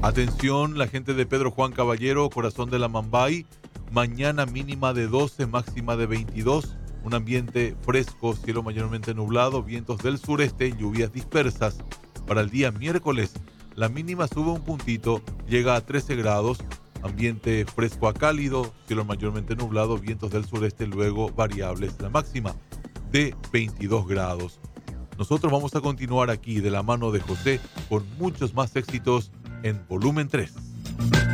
Atención, la gente de Pedro Juan Caballero, Corazón de la Mambay. Mañana mínima de 12, máxima de 22. Un ambiente fresco, cielo mayormente nublado, vientos del sureste, lluvias dispersas. Para el día miércoles, la mínima sube un puntito, llega a 13 grados. Ambiente fresco a cálido, cielo mayormente nublado, vientos del sureste, luego variables. La máxima de 22 grados. Nosotros vamos a continuar aquí de la mano de José con muchos más éxitos en volumen 3.